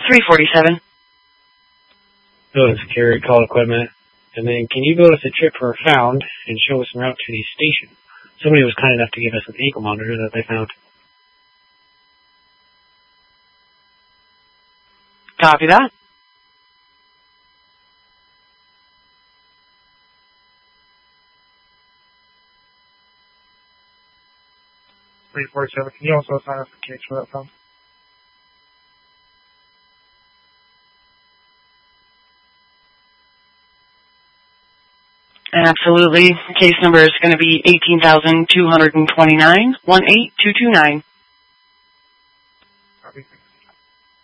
347. Go to security, call equipment, and then can you go to the trip for found and show us en route to the station? Somebody was kind enough to give us an ankle monitor that they found. Copy that. Can you also assign us a case for that phone? Absolutely. Case number is going to be 18,229, 18229.